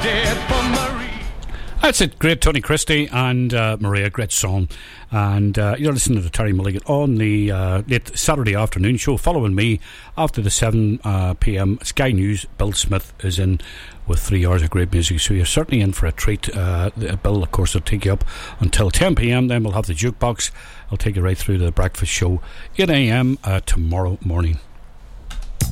That's it. Great Tony Christie and Maria, great song. And you're listening to Terry Mulligan on the late Saturday afternoon show. Following me after the 7 p.m. Sky News, Bill Smith is in with 3 hours of great music. So you're certainly in for a treat. Bill, of course, will take you up until 10 p.m. Then we'll have the jukebox. I'll take you right through to the breakfast show, 8 a.m. Tomorrow morning.